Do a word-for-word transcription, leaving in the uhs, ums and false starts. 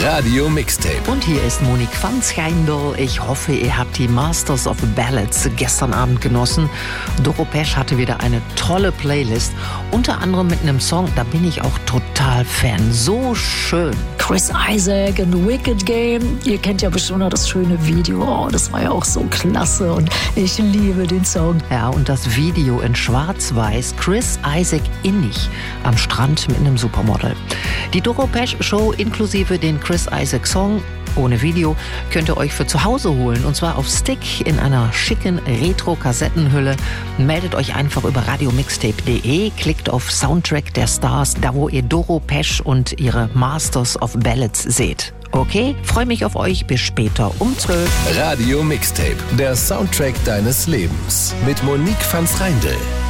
Radio Mixtape. Und hier ist Monique van Schijndel. Ich hoffe, ihr habt die Masters of Ballads gestern Abend genossen. Doro Pesch hatte wieder eine tolle Playlist. Unter anderem mit einem Song, da bin ich auch total Fan. So schön. Chris Isaak and Wicked Game. Ihr kennt ja bestimmt noch das schöne Video. Oh, das war ja auch so klasse und ich liebe den Song. Ja, und das Video in schwarz-weiß. Chris Isaak innig am Strand mit einem Supermodel. Die Doro Pesch Show inklusive den Chris Isaak Song ohne Video könnt ihr euch für zu Hause holen. Und zwar auf Stick in einer schicken Retro-Kassettenhülle. Meldet euch einfach über radiomixtape punkt de, klickt auf Soundtrack der Stars, da wo ihr Doro Pesch und ihre Masters of Ballads seht. Okay, freue mich auf euch. Bis später um zwölf. Radio Mixtape, der Soundtrack deines Lebens. Mit Monique van Schijndel.